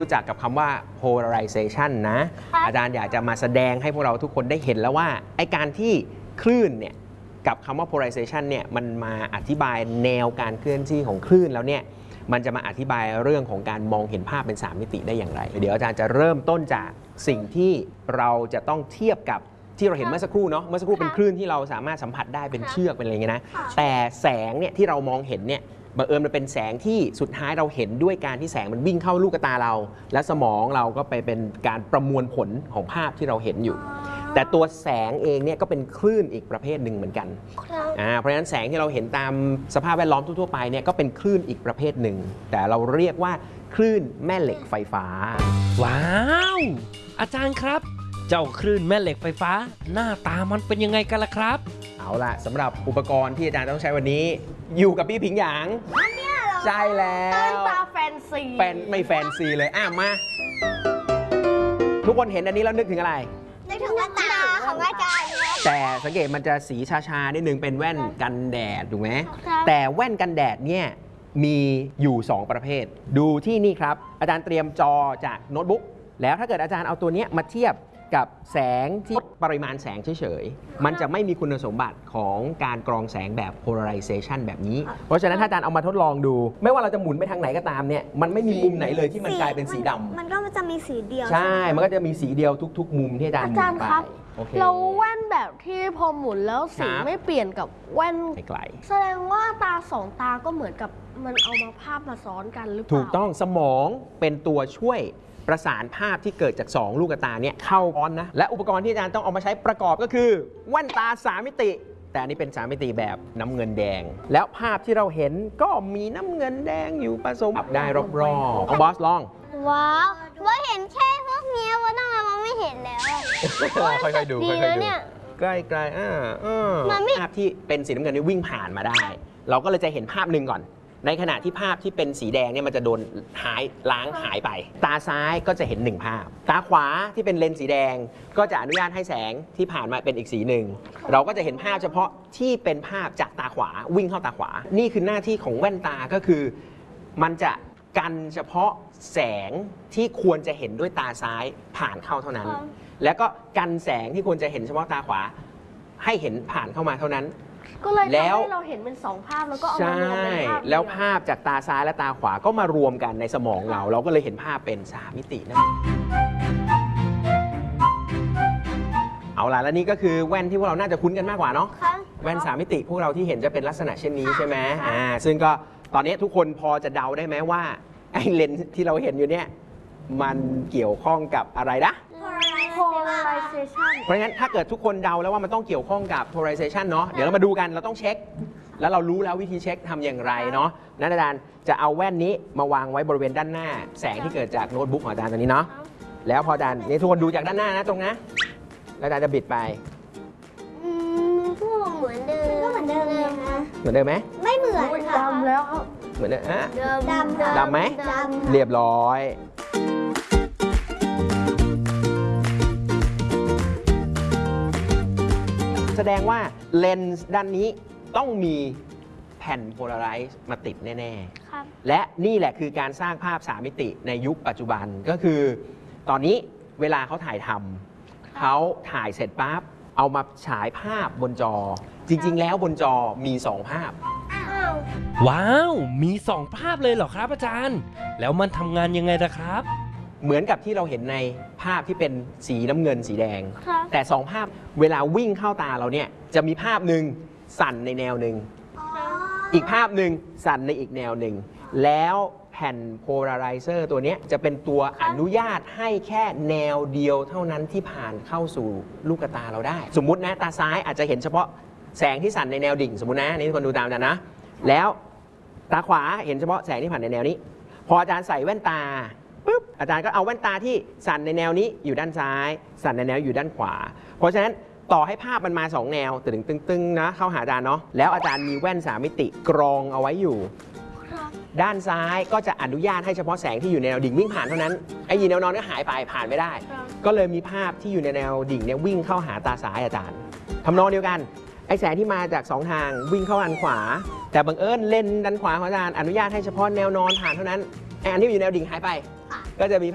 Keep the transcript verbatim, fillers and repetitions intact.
รู้จักกับคำว่า polarization นะอาจารย์อยากจะมาแสดงให้พวกเราทุกคนได้เห็นแล้วว่าไอ้การที่คลื่นเนี่ยกับคำว่า polarization เนี่ยมันมาอธิบายแนวการเคลื่อนที่ของคลื่นแล้วเนี่ยมันจะมาอธิบายเรื่องของการมองเห็นภาพเป็นสามมิติได้อย่างไรเดี๋ยวอาจารย์จะเริ่มต้นจากสิ่งที่เราจะต้องเทียบกับที่เราเห็นเมื่อสักครู่เนาะเมื่อสักครู่เป็นคลื่นที่เราสามารถสัมผัสได้เป็นเชือกเป็นอะไรเงี้ยนะแต่แสงเนี่ยที่เรามองเห็นเนี่ยบังเอิญมันเป็นแสงที่สุดท้ายเราเห็นด้วยการที่แสงมันวิ่งเข้าลูกตาเราและสมองเราก็ไปเป็นการประมวลผลของภาพที่เราเห็นอยู่แต่ตัวแสงเองเนี่ยก็เป็นคลื่นอีกประเภทหนึ่งเหมือนกันอ่าเพราะฉะนั้นแสงที่เราเห็นตามสภาพแวดล้อมทั่วๆไปเนี่ยก็เป็นคลื่นอีกประเภทหนึ่งแต่เราเรียกว่าคลื่นแม่เหล็กไฟฟ้าว้าวอาจารย์ครับเจ้าคลื่นแม่เหล็กไฟฟ้าหน้าตามันเป็นยังไงกันล่ะครับเอาล่ะสำหรับอุปกรณ์ที่อาจารย์ต้องใช้วันนี้อยู่กับพี่ผิงหยางใช่แล้วตาแฟนซีแฟนไม่แฟนซีเลยอ่ะมาทุกคนเห็นอันนี้แล้วนึกถึงอะไรนึกถึงแว่นตาของอาจารย์แต่สังเกตมันจะสีชาๆนิดนึงเป็นแว่นกันแดดถูกไหมแต่แว่นกันแดดเนี่ยมีอยู่สองประเภทดูที่นี่ครับอาจารย์เตรียมจอจากโน้ตบุ๊กแล้วถ้าเกิดอาจารย์เอาตัวนี้มาเทียบกับแสงที่ปริมาณแสงเฉยๆมันจะไม่มีคุณสมบัติของการกรองแสงแบบ polarization แบบนี้เพราะฉะนั้นถ้าอาจารย์เอามาทดลองดูไม่ว่าเราจะหมุนไปทางไหนก็ตามเนี่ยมันไม่มีมุมไหนเลยที่มันกลายเป็นสีดำมันก็จะมีสีเดียวใช่มันก็จะมีสีเดียวทุกๆมุมที่อาจารย์หมุนไปเราแว่นแบบที่พอหมุนแล้วสีไม่เปลี่ยนกับแว่นไกลแสดงว่าตาสองตาก็เหมือนกับมันเอามาภาพมาซ้อนกันหรือเปล่าถูกต้องสมองเป็นตัวช่วยประสานภาพที่เกิดจากสองลูกตาเนี่ยเข้าซ้อนนะและอุปกรณ์ที่อาจารย์ต้องเอามาใช้ประกอบก็คือแว่นตาสามมิติแต่อันนี้เป็นสามมิติแบบน้ำเงินแดงแล้วภาพที่เราเห็นก็มีน้ำเงินแดงอยู่ผสมได้รอบๆเอาบอสลองว้าวว่าเห็นแค่พวกนี้ว่าตั้งแต่มันไม่เห็นแล้วค่อยๆดูค่อยๆดูใกล้ๆอ่าภาพที่เป็นสีน้ำเงินนี่วิ่งผ่านมาได้เราก็เลยจะเห็นภาพหนึ่งก่อนในขณะที่ภาพที่เป็นสีแดงเนี่ยมันจะโดนหายล้างหายไปตาซ้ายก็จะเห็นหนึ่งภาพตาขวาที่เป็นเลนส์สีแดงก็จะอนุญาตให้แสงที่ผ่านมาเป็นอีกสีหนึ่งเราก็จะเห็นภาพเฉพาะที่เป็นภาพจากตาขวาวิ่งเข้าตาขวานี่คือหน้าที่ของแว่นตาก็คือมันจะกันเฉพาะแสงที่ควรจะเห็นด้วยตาซ้ายผ่านเข้าเท่านั้นแล้วก็กันแสงที่ควรจะเห็นเฉพาะตาขวาให้เห็นผ่านเข้ามาเท่านั้นก็เลยทำให้เราเห็นเป็นสองภาพแล้วก็เอามารวมเป็นภาพแล้วภาพจากตาซ้ายและตาขวาก็มารวมกันในสมองเราเราก็เลยเห็นภาพเป็นสามมิตินั่นเอาล่ะและนี่ก็คือแว่นที่พวกเราน่าจะคุ้นกันมากกว่าเนาะแว่นสามมิติพวกเราที่เห็นจะเป็นลักษณะเช่นนี้ใช่ไหมอ่าซึ่งก็ตอนนี้ทุกคนพอจะเดาได้ไหมว่าไอ้เลนส์ที่เราเห็นอยู่เนี่ยมันเกี่ยวข้องกับอะไรนะ polarization เพราะงั้นถ้าเกิดทุกคนเดาแล้วว่ามันต้องเกี่ยวข้องกับ polarization เนาะเดี๋ยวเรามาดูกันเราต้องเช็คแล้วเรารู้แล้ววิธีเช็คทำอย่างไรเนาะนันอาจารย์จะเอาแว่นนี้มาวางไว้บริเวณด้านหน้าแสงที่เกิดจากโน้ตบุ๊กของอาจารย์ตัวนี้เนาะแล้วพออาจารย์นี่ทุกคนดูจากด้านหน้านะตรงนะแล้วอาจารย์จะบิดไปอืมก็เหมือนเดิมก็เหมือนเดิมเลยนะเหมือนเดิมไหมไม่เหมือนค่ะดำแล้วครับเหมือนเดิมอะดำดำไหมเรียบร้อยแสดงว่าเลนส์ด้านนี้ต้องมีแผ่นโพลาไรซ์มาติดแน่ๆและนี่แหละคือการสร้างภาพสามมิติในยุคปัจจุบันก็คือตอนนี้เวลาเขาถ่ายทำเขาถ่ายเสร็จปั๊บเอามาฉายภาพบนจอจริงๆแล้วบนจอมีสองภาพว้าวมีสองภาพเลยเหรอครับอาจารย์แล้วมันทำงานยังไงล่ะครับเหมือนกับที่เราเห็นในภาพที่เป็นสีน้ำเงินสีแดงแต่สองภาพเวลาวิ่งเข้าตาเราเนี่ยจะมีภาพหนึ่งสั่นในแนวหนึ่งอีกภาพหนึ่งสั่นในอีกแนวหนึ่งแล้วแผ่นโพลาไรเซอร์ตัวนี้จะเป็นตัวอนุญาตให้แค่แนวเดียวเท่านั้นที่ผ่านเข้าสู่ลูกตาเราได้สมมุตินะตาซ้ายอาจจะเห็นเฉพาะแสงที่สั่นในแนวดิ่งสมมุตินะนี่ทุกคนดูตามกันนะแล้วตาขวาเห็นเฉพาะแสงที่ผ่านในแนวนี้พออาจารย์ใส่แว่นตาปุ๊บอาจารย์ก็เอาแว่นตาที่สั่นในแนวนี้อยู่ด้านซ้ายสั่นในแนวอยู่ด้านขวาเพราะฉะนั้นต่อให้ภาพมันมาสองแนวตึงตึงๆนะเข้าหาอาจารย์เนาะแล้วอาจารย์มีแว่นสามมิติกรองเอาไว้อยู่ด้านซ้ายก็จะอนุญาตให้เฉพาะแสงที่อยู่ในแนวดิ่งวิ่งผ่านเท่านั้นไอ้ยีแนวนอนก็หายไปผ่านไม่ได้ก็เลยมีภาพที่อยู่ในแนวดิ่งเนี่ยวิ่งเข้าหาตาซ้ายอาจารย์ทำนองเดียวกันไอ้แสงที่มาจากสองทางวิ่งเข้าด้านขวาแต่บังเอิญเลนด้านขวาของอาจารย์อนุญาตให้เฉพาะแนวนอนผ่านเท่านั้นไอ้อันที่อยู่แนวดิ่งหายไปก็จะมี